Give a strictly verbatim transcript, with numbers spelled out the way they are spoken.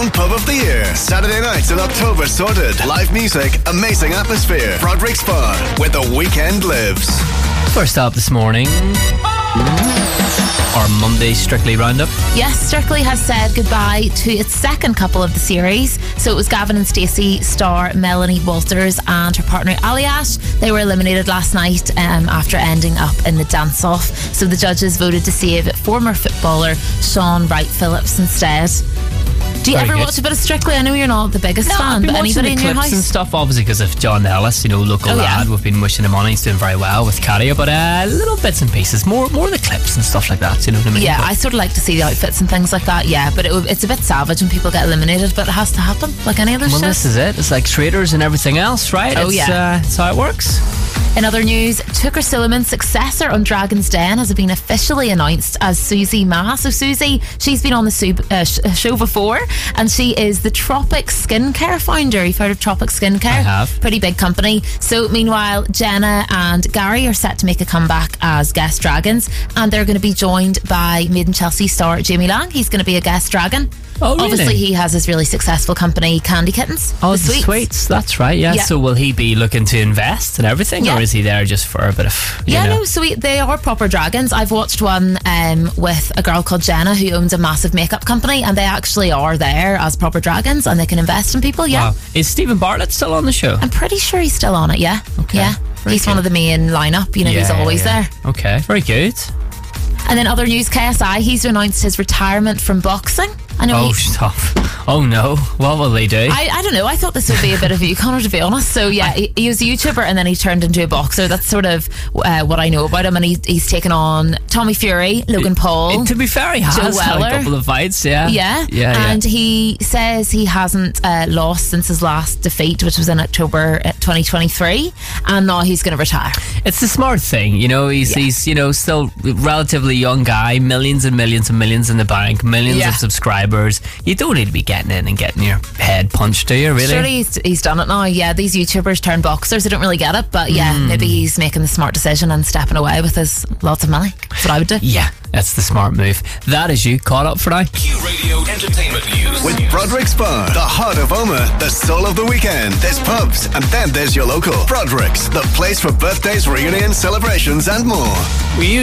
own pub of the year. Saturday nights in October sorted. Live music, amazing atmosphere. Broderick Spa, where the weekend lives. First up this morning, our Monday Strictly Roundup. Yes, Strictly has said goodbye to its second couple of the series. So it was Gavin and Stacey star Melanie Walters and her partner Aliash. They were eliminated last night um, after ending up in the dance-off. So the judges voted to save former footballer Sean Wright-Phillips instead. Do you Very ever good. watch a bit of Strictly? I know you're not the biggest No, fan, I've been but watching anybody the in your clips house? and stuff, obviously, because of John Ellis, you know, local Oh, yeah. lad. We've been wishing him on. He's doing very well with Cadia, but uh, little bits and pieces, more more the clips and stuff like that. You know what I mean? Yeah, But I sort of like to see the outfits and things like that. Yeah, but it, it's a bit savage when people get eliminated, but it has to happen, like any other well, shit. this is it. It's like traders and everything else, right? Oh, it's, yeah. uh, it's how it works. In other news, Tucker Sullivan's successor on Dragon's Den has been officially announced as Susie Ma. So Susie, she's been on the soup, uh, sh- show before, and she is the Tropic Skincare founder. You've heard of Tropic Skincare? I have. Pretty big company. So meanwhile, Jenna and Gary are set to make a comeback as guest dragons, and they're going to be joined by Made in Chelsea star Jamie Lang. He's going to be a guest dragon. Oh, really? Obviously, he has his really successful company, Candy Kittens. Oh, the the sweets. sweets. That's right. Yeah. Yeah. So will he be looking to invest and everything, Yeah. or is he there just for a bit of? You Yeah, know? no, so we, they are proper dragons. I've watched one um, with a girl called Jenna who owns a massive makeup company, and they actually are there as proper dragons and they can invest in people, yeah. Wow. Is Stephen Bartlett still on the show? I'm pretty sure he's still on it, yeah. Okay. Yeah. Very He's good. one of the main lineup, you know, he's Yeah, always yeah. there. Okay, very good. And then other news, K S I, he's announced his retirement from boxing. I know Oh, he, stop. Oh, no. What will they do? I, I don't know. I thought this would be a bit of a you, Connor, to be honest. So yeah, he, he was a YouTuber and then he turned into a boxer. That's sort of uh, what I know about him. And he, he's taken on Tommy Fury, Logan Paul. Uh, to be fair, he has Joe had a Weller. couple of fights, yeah. Yeah, Yeah, yeah. and he says he hasn't uh, lost since his last defeat, which was in October uh, twenty twenty-three, and now he's going to retire. It's the smart thing, you know. He's, Yeah. he's, you know, still a relatively young guy, millions and millions and millions in the bank, millions Yeah. of subscribers. You don't need to be getting in and getting your head punched, do you, really? Surely he's, he's done it now. Yeah, these YouTubers turn boxers. I don't really get it, but yeah, Hmm. maybe he's making the smart decision and stepping away with his lots of money. That's what I would do. Yeah, that's the smart move. That is you caught up for now. Q Radio Entertainment News. With Broderick Spa, the heart of Omagh, the soul of the weekend. There's pubs, and then there's your local. Broderick's, the place for birthdays, reunions, celebrations, and more. We